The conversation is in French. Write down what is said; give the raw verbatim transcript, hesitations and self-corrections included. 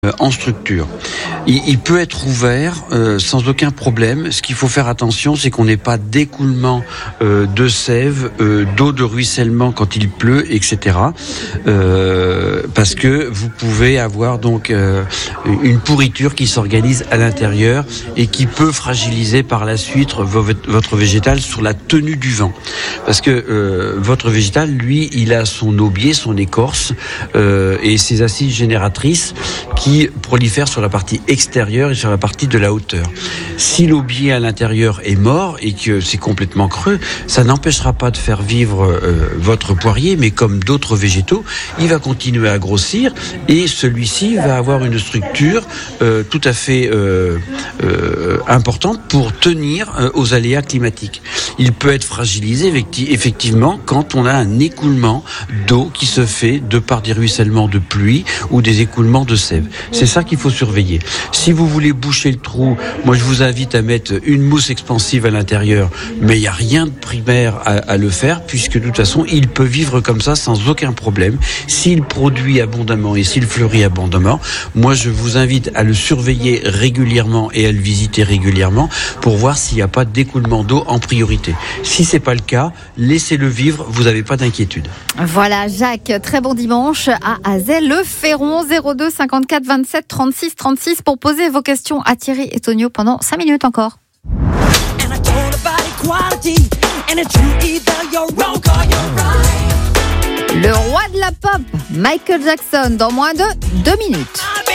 En structure. Il, il peut être ouvert euh, sans aucun problème. Ce qu'il faut faire attention, c'est qu'on n'ait pas d'écoulement euh, de sève, euh, d'eau de ruissellement quand il pleut, et cetera. Euh, parce que vous pouvez avoir donc euh, une pourriture qui s'organise à l'intérieur et qui peut fragiliser par la suite votre végétal sur la tenue du vent. Parce que euh, votre végétal, lui, il a son aubier, son écorce euh, et ses assises génératrices qui qui prolifère sur la partie extérieure et sur la partie de la hauteur. Si l'aubier à l'intérieur est mort et que c'est complètement creux, ça n'empêchera pas de faire vivre euh, votre poirier, mais comme d'autres végétaux, il va continuer à grossir et celui-ci va avoir une structure euh, tout à fait euh, euh, importante pour tenir euh, aux aléas climatiques. Il peut être fragilisé effectivement quand on a un écoulement d'eau qui se fait de par des ruissellements de pluie ou des écoulements de sève. C'est ça qu'il faut surveiller. Si vous voulez boucher le trou, moi je vous invite à mettre une mousse expansive à l'intérieur, mais il n'y a rien de primaire à, à le faire, puisque de toute façon, il peut vivre comme ça sans aucun problème. S'il produit abondamment et s'il fleurit abondamment, moi je vous invite à le surveiller régulièrement et à le visiter régulièrement pour voir s'il n'y a pas d'écoulement d'eau en priorité. Si c'est pas le cas, laissez-le vivre, vous n'avez pas d'inquiétude. Voilà Jacques, très bon dimanche à Azay le Ferron, zéro deux cinquante-quatre vingt-sept trente-six trente-six pour poser vos questions à Thierry et Tonio pendant cinq minutes encore. Le roi de la pop, Michael Jackson, dans moins de deux minutes.